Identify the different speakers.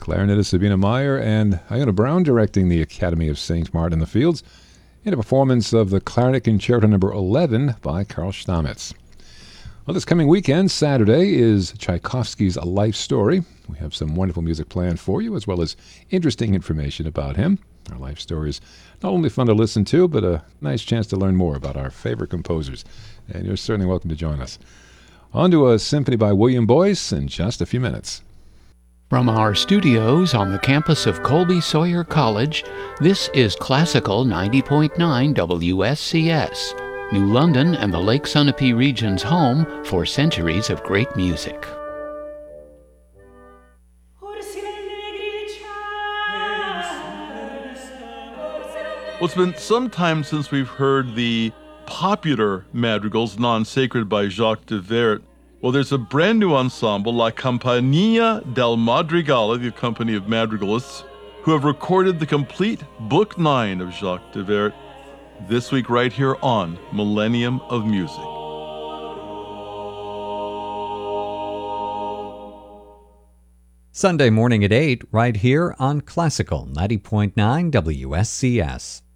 Speaker 1: clarinetist Sabina Meyer, and Iona Brown directing the Academy of St. Martin in the Fields in a performance of the Clarinet Concerto No. 11 by Karl Stamitz. Well, this coming weekend, Saturday, is Tchaikovsky's Life Story. We have some wonderful music planned for you, as well as interesting information about him. Our life story is not only fun to listen to, but a nice chance to learn more about our favorite composers. And you're certainly welcome to join us. On to a symphony by William Boyce in just a few minutes.
Speaker 2: From our studios on the campus of Colby Sawyer College, this is Classical 90.9 WSCS, New London and the Lake Sunapee region's home for centuries of great music.
Speaker 3: Well, it's been some time since we've heard the popular madrigals, non-sacred by Jacques de Wert. Well, there's a brand new ensemble, La Compagnia del Madrigale, the company of madrigalists, who have recorded the complete Book 9 of Jacques de Wert this week right here on Millennium of Music.
Speaker 4: Sunday morning at 8, right here on Classical 90.9 WSCS.